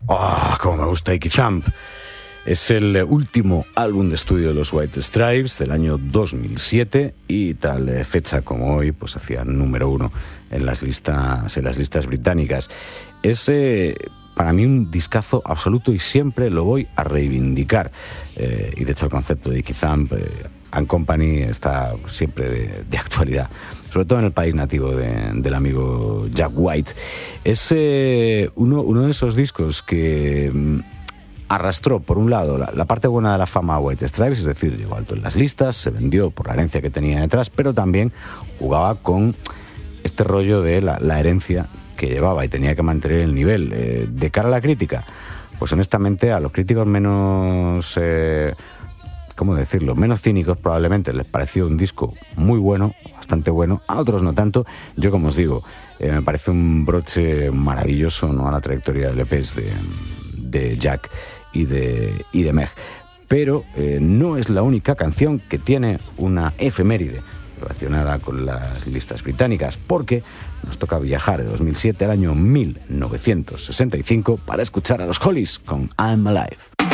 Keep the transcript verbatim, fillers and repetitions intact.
¡Oh, cómo me gusta Icky Thump! Es el último álbum de estudio de los White Stripes del año dos mil siete y tal fecha como hoy pues hacía número uno en las listas, en las listas británicas. Es eh, para mí un discazo absoluto y siempre lo voy a reivindicar. Eh, y de hecho el concepto de Icky Thump eh, and Company está siempre de, de actualidad, sobre todo en el país nativo de, del amigo Jack White. Es eh, uno, uno de esos discos que mm, arrastró, por un lado, la, la parte buena de la fama a White Stripes, es decir, llegó alto en las listas, se vendió por la herencia que tenía detrás, pero también jugaba con este rollo de la, la herencia que llevaba y tenía que mantener el nivel. Eh, de cara a la crítica, pues honestamente a los críticos menos... Eh, ¿cómo decirlo? Menos cínicos probablemente les pareció un disco muy bueno, bastante bueno, a otros no tanto. Yo, como os digo, eh, me parece un broche maravilloso, ¿no?, a la trayectoria de E Pes de, de Jack y de, y de Meg. Pero eh, no es la única canción que tiene una efeméride relacionada con las listas británicas, porque nos toca viajar de dos mil siete al año mil novecientos sesenta y cinco para escuchar a los Hollies con I'm Alive.